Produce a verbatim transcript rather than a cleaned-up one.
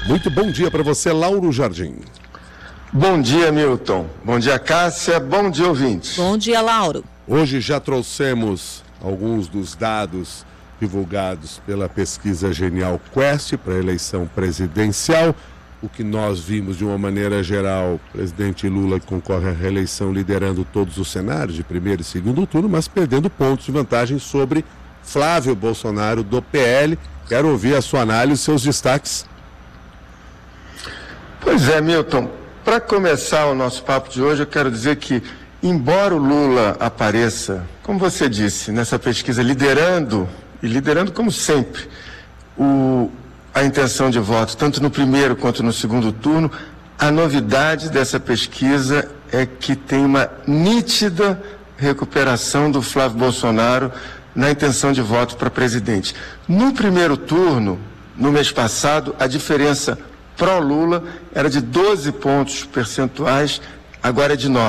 Muito bom dia para você, Lauro Jardim. Bom dia, Milton. Bom dia, Cássia. Bom dia, ouvintes. Bom dia, Lauro. Hoje já trouxemos alguns dos dados divulgados pela pesquisa Genial Quest para a eleição presidencial. O que nós vimos de uma maneira geral, o presidente Lula concorre à reeleição liderando todos os cenários de primeiro e segundo turno, mas perdendo pontos de vantagem sobre Flávio Bolsonaro do P L. Quero ouvir a sua análise e seus destaques. Pois é, Milton. Para começar o nosso papo de hoje, eu quero dizer que, embora o Lula apareça, como você disse, nessa pesquisa liderando, e liderando como sempre, o, a intenção de voto, tanto no primeiro quanto no segundo turno, a novidade dessa pesquisa é que tem uma nítida recuperação do Flávio Bolsonaro na intenção de voto para presidente. No primeiro turno, no mês passado, a diferença pró-Lula era de doze pontos percentuais, agora é de nove.